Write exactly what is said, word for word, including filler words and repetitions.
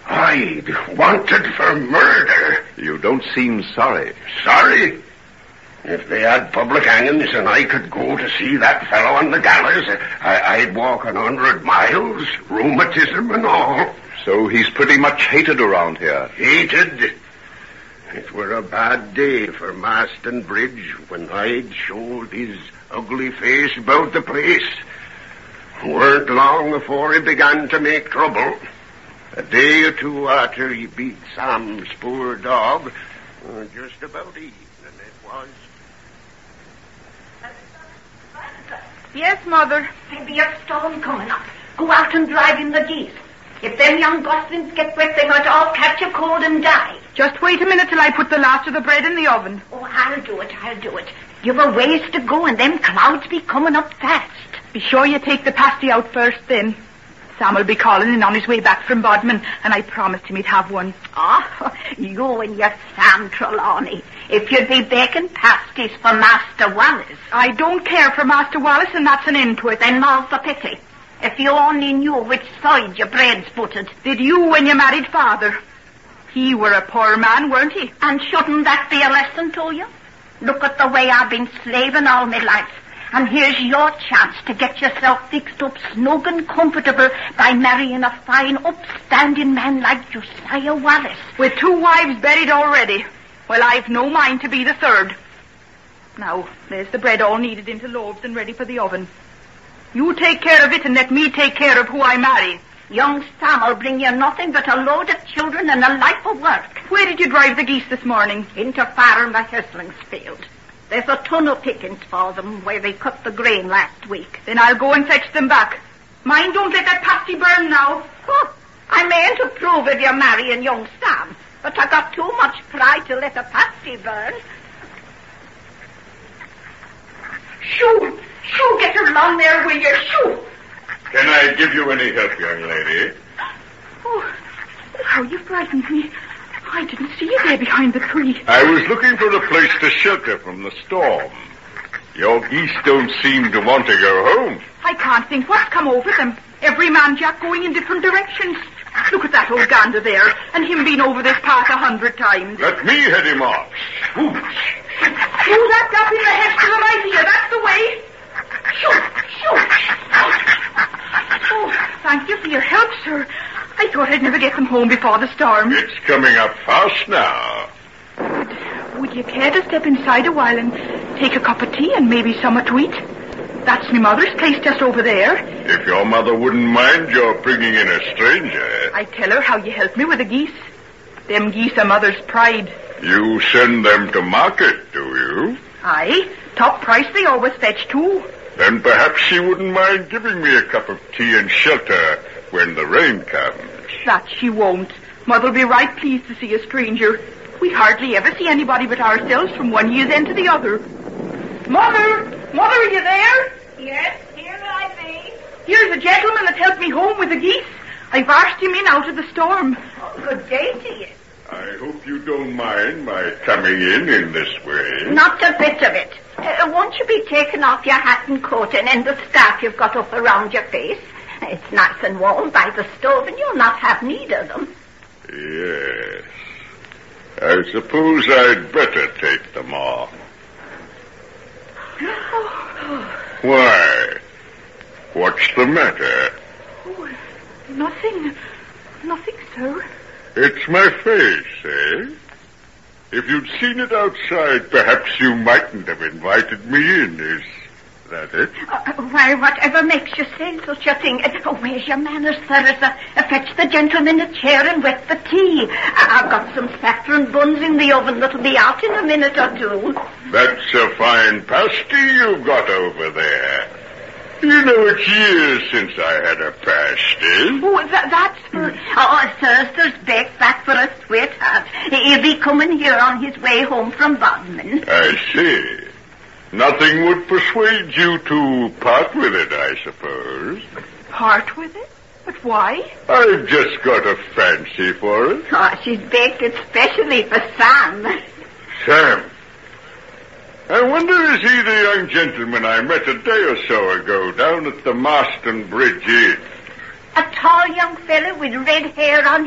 I'd wanted for murder. You don't seem sorry. Sorry? If they had public hangings and I could go to see that fellow on the gallows, I, I'd walk an hundred miles, rheumatism and all. So he's pretty much hated around here. Hated? It were a bad day for Marston Bridge when I'd showed his ugly face about the place. Weren't long before he began to make trouble. A day or two after he beat Sam's poor dog, uh, just about evening it was. Yes, Mother. There'll be a storm coming up. Go out and drive in the geese. If them young goslings get wet, they might all catch a cold and die. Just wait a minute till I put the last of the bread in the oven. Oh, I'll do it, I'll do it. You've a ways to go, and them clouds be coming up fast. Be sure you take the pasty out first, then. Sam will be calling in on his way back from Bodmin, and I promised him he'd have one. Oh, you and your Sam Trelawney. If you'd be baking pasties for Master Wallace. I don't care for Master Wallace, and that's an end to it. Then more's the pity. If you only knew which side your bread's buttered. Did you when you married Father? He were a poor man, weren't he? And shouldn't that be a lesson to you? Look at the way I've been slaving all my life. And here's your chance to get yourself fixed up snug and comfortable by marrying a fine, upstanding man like Josiah Wallace. With two wives buried already. Well, I've no mind to be the third. Now, there's the bread all kneaded into loaves and ready for the oven. You take care of it and let me take care of who I marry. Young Sam will bring you nothing but a load of children and a life of work. Where did you drive the geese this morning? Into Farmer Hesling's field. There's a ton of pickings for them where they cut the grain last week. Then I'll go and fetch them back. Mind, don't let that pasty burn now. Oh, I mayn't approve of you marrying young Sam, but I got too much pride to let a pasty burn. Shoo! Shoo, get her along there, will you? Shoo! Can I give you any help, young lady? Oh, how you frightened me. I didn't see you there behind the tree. I was looking for a place to shelter from the storm. Your geese don't seem to want to go home. I can't think what's come over them. Every man Jack going in different directions. Look at that old gander there, and him been over this path a hundred times. Let me head him off. Ooh. Through that gap in the hedge to the right here, that's the way. Shoot, shoot. Oh, thank you for your help, sir. I thought I'd never get them home before the storm. It's coming up fast now. Would, would you care to step inside a while and take a cup of tea and maybe something to eat? That's my mother's place just over there. If your mother wouldn't mind your bringing in a stranger. I tell her how you helped me with the geese. Them geese are mother's pride. You send them to market, do you? Aye. Top price they always fetch, too. Then perhaps she wouldn't mind giving me a cup of tea and shelter when the rain comes. That she won't. Mother'll be right pleased to see a stranger. We hardly ever see anybody but ourselves from one year's end to the other. Mother! Mother, are you there? Yes, here I be. Here's a gentleman that helped me home with the geese. I've asked him in out of the storm. Oh, good day to you. I hope you don't mind my coming in in this way. Not a bit of it. Uh, won't you be taking off your hat and coat and end the scarf you've got up around your face? It's nice and warm by the stove, and you'll not have need of them. Yes. I suppose I'd better take them off. Why? What's the matter? Oh, nothing. Nothing, sir. It's my face, eh? If you'd seen it outside, perhaps you mightn't have invited me in, is that it? Uh, why, whatever makes you say such a thing? Uh, oh, where's your manners, sir? Uh, uh, fetch the gentleman a chair and wet the tea. Uh, I've got some saffron buns in the oven that'll be out in a minute or two. That's a fine pasty you've got over there. You know, it's years since I had a pasty. Oh, that, that's for... Oh, Thursday's baked back for a sweetheart. He'll be coming here on his way home from Bodmin. I see. Nothing would persuade you to part with it, I suppose. Part with it? But why? I've just got a fancy for it. Oh, she's baked it specially for Sam. Sam? I wonder is he the young gentleman I met a day or so ago down at the Marston Bridge Inn? A tall young fellow with red hair on